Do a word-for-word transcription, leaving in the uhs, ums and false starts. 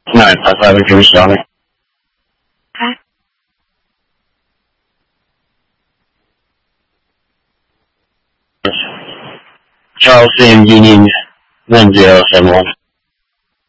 No, passava che usciamo. Ciao, senti, non zero, siamo.